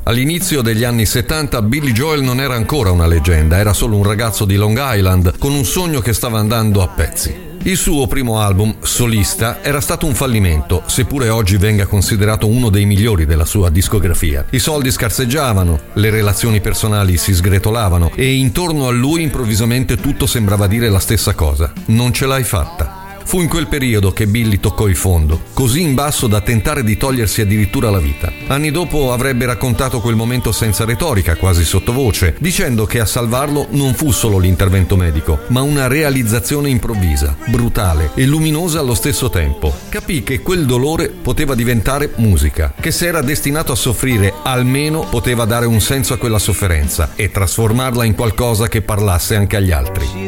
All'inizio degli anni 70 Billy Joel non era ancora una leggenda, era solo un ragazzo di Long Island con un sogno che stava andando a pezzi. Il suo primo album, solista, era stato un fallimento, seppure oggi venga considerato uno dei migliori della sua discografia. I soldi scarseggiavano, le relazioni personali si sgretolavano e intorno a lui improvvisamente tutto sembrava dire la stessa cosa: non ce l'hai fatta. Fu in quel periodo che Billy toccò il fondo, così in basso da tentare di togliersi addirittura la vita. Anni dopo avrebbe raccontato quel momento senza retorica, quasi sottovoce, dicendo che a salvarlo non fu solo l'intervento medico, ma una realizzazione improvvisa, brutale e luminosa allo stesso tempo. Capì che quel dolore poteva diventare musica, che se era destinato a soffrire almeno poteva dare un senso a quella sofferenza e trasformarla in qualcosa che parlasse anche agli altri.